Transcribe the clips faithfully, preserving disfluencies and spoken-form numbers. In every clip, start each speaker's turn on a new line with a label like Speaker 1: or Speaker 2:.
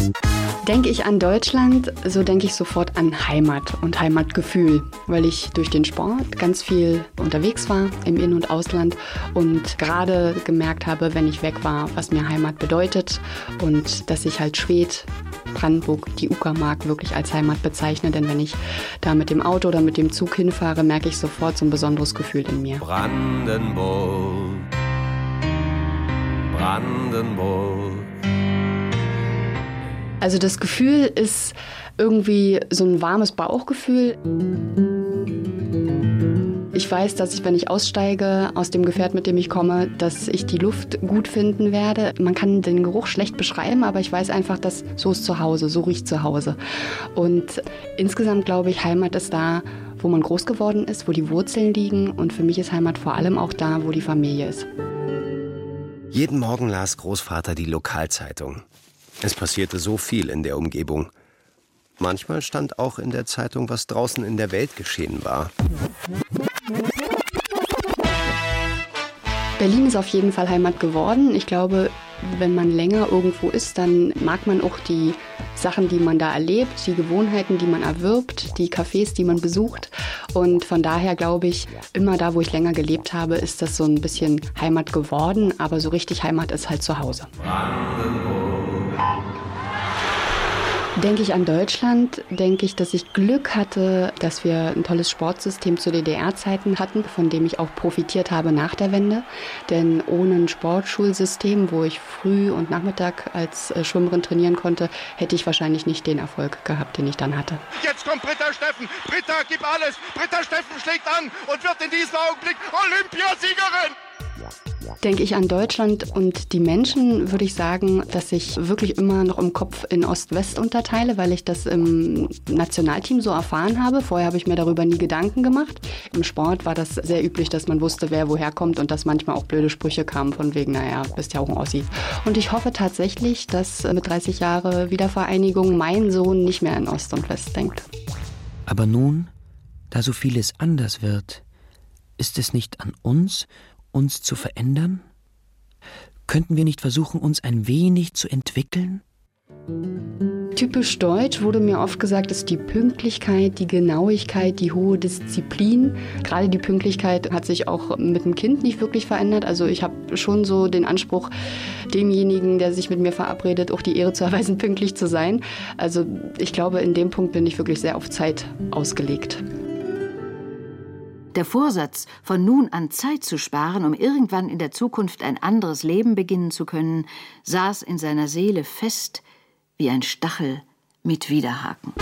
Speaker 1: Denke ich an Deutschland, so denke ich sofort an Heimat und Heimatgefühl, weil ich durch den Sport ganz viel unterwegs war im In- und Ausland und gerade gemerkt habe, wenn ich weg war, was mir Heimat bedeutet und dass ich halt Schwedt, Brandenburg, die Uckermark wirklich als Heimat bezeichne, denn wenn ich da mit dem Auto oder mit dem Zug hinfahre, merke ich sofort so ein besonderes Gefühl in mir.
Speaker 2: Brandenburg, Brandenburg.
Speaker 1: Also das Gefühl ist irgendwie so ein warmes Bauchgefühl. Ich weiß, dass ich, wenn ich aussteige aus dem Gefährt, mit dem ich komme, dass ich die Luft gut finden werde. Man kann den Geruch schlecht beschreiben, aber ich weiß einfach, dass so ist zu Hause, so riecht zu Hause. Und insgesamt glaube ich, Heimat ist da, wo man groß geworden ist, wo die Wurzeln liegen. Und für mich ist Heimat vor allem auch da, wo die Familie ist.
Speaker 3: Jeden Morgen las Großvater die Lokalzeitung. Es passierte so viel in der Umgebung. Manchmal stand auch in der Zeitung, was draußen in der Welt geschehen war.
Speaker 1: Berlin ist auf jeden Fall Heimat geworden. Ich glaube, wenn man länger irgendwo ist, dann mag man auch die Sachen, die man da erlebt, die Gewohnheiten, die man erwirbt, die Cafés, die man besucht. Und von daher glaube ich, immer da, wo ich länger gelebt habe, ist das so ein bisschen Heimat geworden. Aber so richtig Heimat ist halt zu Hause. Denke ich an Deutschland, denke ich, dass ich Glück hatte, dass wir ein tolles Sportsystem zu D D R-Zeiten hatten, von dem ich auch profitiert habe nach der Wende. Denn ohne ein Sportschulsystem, wo ich früh und Nachmittag als Schwimmerin trainieren konnte, hätte ich wahrscheinlich nicht den Erfolg gehabt, den ich dann hatte.
Speaker 4: Jetzt kommt Britta Steffen. Britta, gib alles. Britta Steffen schlägt an und wird in diesem Augenblick Olympiasiegerin.
Speaker 1: Denke ich an Deutschland und die Menschen, würde ich sagen, dass ich wirklich immer noch im Kopf in Ost-West unterteile, weil ich das im Nationalteam so erfahren habe. Vorher habe ich mir darüber nie Gedanken gemacht. Im Sport war das sehr üblich, dass man wusste, wer woher kommt und dass manchmal auch blöde Sprüche kamen von wegen, naja, bist ja auch ein Ossi. Und ich hoffe tatsächlich, dass mit dreißig Jahre Wiedervereinigung mein Sohn nicht mehr in Ost und West denkt.
Speaker 5: Aber nun, da so vieles anders wird, ist es nicht an uns, uns zu verändern? Könnten wir nicht versuchen, uns ein wenig zu entwickeln?
Speaker 1: Typisch deutsch wurde mir oft gesagt, ist die Pünktlichkeit, die Genauigkeit, die hohe Disziplin. Gerade die Pünktlichkeit hat sich auch mit dem Kind nicht wirklich verändert. Also ich habe schon so den Anspruch, demjenigen, der sich mit mir verabredet, auch die Ehre zu erweisen, pünktlich zu sein. Also ich glaube, in dem Punkt bin ich wirklich sehr auf Zeit ausgelegt.
Speaker 6: Der Vorsatz, von nun an Zeit zu sparen, um irgendwann in der Zukunft ein anderes Leben beginnen zu können, saß in seiner Seele fest wie ein Stachel mit Widerhaken.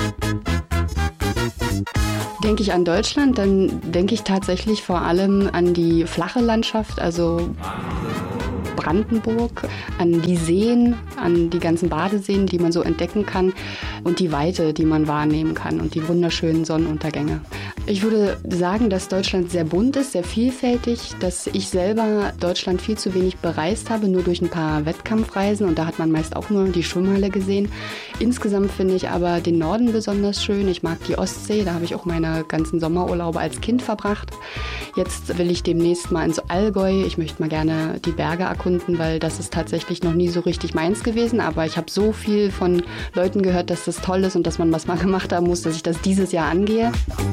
Speaker 1: Denke ich an Deutschland, dann denke ich tatsächlich vor allem an die flache Landschaft, also Brandenburg, an die Seen, an die ganzen Badeseen, die man so entdecken kann und die Weite, die man wahrnehmen kann und die wunderschönen Sonnenuntergänge. Ich würde sagen, dass Deutschland sehr bunt ist, sehr vielfältig, dass ich selber Deutschland viel zu wenig bereist habe, nur durch ein paar Wettkampfreisen und da hat man meist auch nur die Schwimmhalle gesehen. Insgesamt finde ich aber den Norden besonders schön. Ich mag die Ostsee, da habe ich auch meine ganzen Sommerurlaube als Kind verbracht. Jetzt will ich demnächst mal ins Allgäu. Ich möchte mal gerne die Berge erkunden, weil das ist tatsächlich noch nie so richtig meins gewesen. Aber ich habe so viel von Leuten gehört, dass das toll ist und dass man was mal gemacht haben muss, dass ich das dieses Jahr angehe.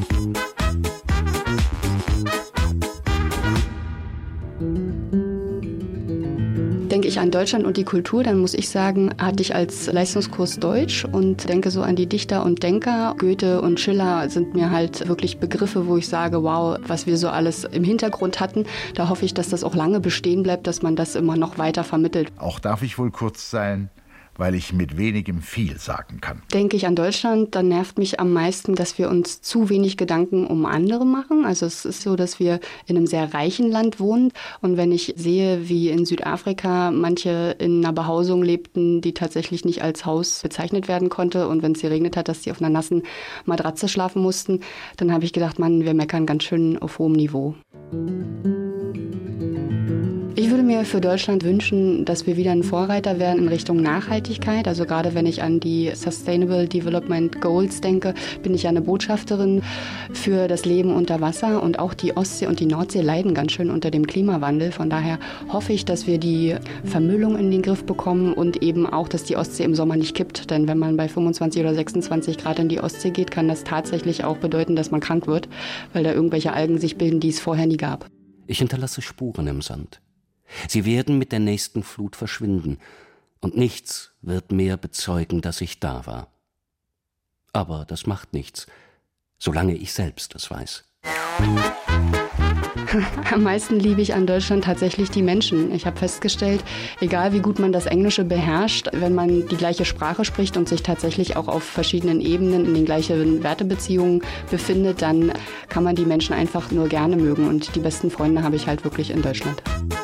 Speaker 1: Denke ich an Deutschland und die Kultur, dann muss ich sagen, hatte ich als Leistungskurs Deutsch und denke so an die Dichter und Denker. Goethe und Schiller sind mir halt wirklich Begriffe, wo ich sage, wow, was wir so alles im Hintergrund hatten. Da hoffe ich, dass das auch lange bestehen bleibt, dass man das immer noch weiter vermittelt.
Speaker 4: Auch darf ich wohl kurz sein, weil ich mit wenigem viel sagen kann.
Speaker 1: Denke ich an Deutschland, dann nervt mich am meisten, dass wir uns zu wenig Gedanken um andere machen. Also es ist so, dass wir in einem sehr reichen Land wohnen. Und wenn ich sehe, wie in Südafrika manche in einer Behausung lebten, die tatsächlich nicht als Haus bezeichnet werden konnte und wenn es geregnet hat, dass sie auf einer nassen Matratze schlafen mussten, dann habe ich gedacht, Mann, wir meckern ganz schön auf hohem Niveau. Ich würde mir für Deutschland wünschen, dass wir wieder ein Vorreiter werden in Richtung Nachhaltigkeit. Also gerade wenn ich an die Sustainable Development Goals denke, bin ich ja eine Botschafterin für das Leben unter Wasser. Und auch die Ostsee und die Nordsee leiden ganz schön unter dem Klimawandel. Von daher hoffe ich, dass wir die Vermüllung in den Griff bekommen und eben auch, dass die Ostsee im Sommer nicht kippt. Denn wenn man bei fünfundzwanzig oder sechsundzwanzig Grad in die Ostsee geht, kann das tatsächlich auch bedeuten, dass man krank wird, weil da irgendwelche Algen sich bilden, die es vorher nie gab.
Speaker 7: Ich hinterlasse Spuren im Sand. Sie werden mit der nächsten Flut verschwinden, und nichts wird mehr bezeugen, dass ich da war. Aber das macht nichts, solange ich selbst es weiß.
Speaker 1: Am meisten liebe ich an Deutschland tatsächlich die Menschen. Ich habe festgestellt, egal wie gut man das Englische beherrscht, wenn man die gleiche Sprache spricht und sich tatsächlich auch auf verschiedenen Ebenen in den gleichen Wertebeziehungen befindet, dann kann man die Menschen einfach nur gerne mögen. Und die besten Freunde habe ich halt wirklich in Deutschland.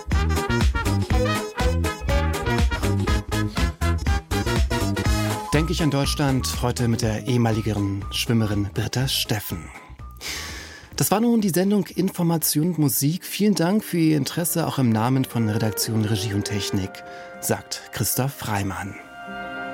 Speaker 8: Denke ich an Deutschland, heute mit der ehemaligen Schwimmerin Britta Steffen. Das war nun die Sendung Information und Musik. Vielen Dank für Ihr Interesse, auch im Namen von Redaktion, Regie und Technik, sagt Christoph Reimann.